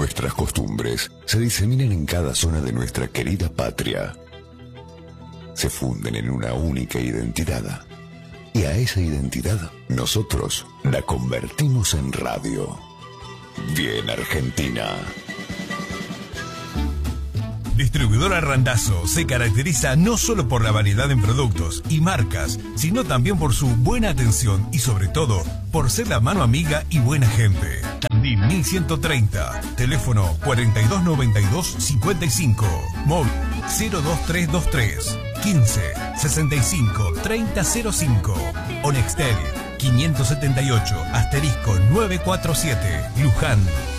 Nuestras costumbres se diseminan en cada zona de nuestra querida patria. Se funden en una única identidad. Y a esa identidad nosotros la convertimos en radio. Bien Argentina. Distribuidora Randazzo se caracteriza no solo por la variedad en productos y marcas, sino también por su buena atención y sobre todo por ser la mano amiga y buena gente. Tandil 1130, teléfono 4292-55, móvil 02323 15 65 3005, o Nextel 578 *947, Luján.